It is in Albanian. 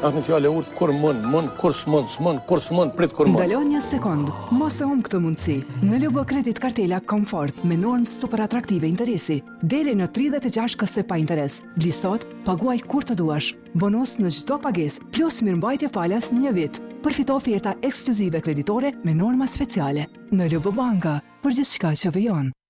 Atë fjallë e urtë, kur kur s'mën, prit kur mën. Ndalon një sekond, mos e humb këtë mundësi. Në LB Kredit Kartela Komfort me normë super atraktive interesi, deri në 36 kase pa interes. Bli sot, paguaj kur të duash. Bonus në çdo pagesë, plus mirëmbajtje falas 1 vit. Përfito oferta ekskluzive kreditore me norma speciale. Në LB Banka, për gjithçka që vijon.